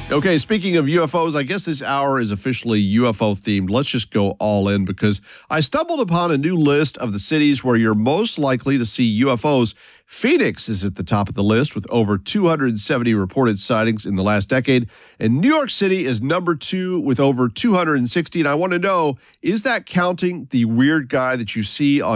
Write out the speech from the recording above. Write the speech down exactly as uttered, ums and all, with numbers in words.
Okay, speaking of U F Os, I guess this hour is officially U F O themed. Let's just go all in because I stumbled upon a new list of the cities where you're most likely to see U F Os. Phoenix is at the top of the list with over two hundred seventy reported sightings in the last decade. And New York City is number two with over two hundred sixty. And I want to know, is that counting the weird guy that you see on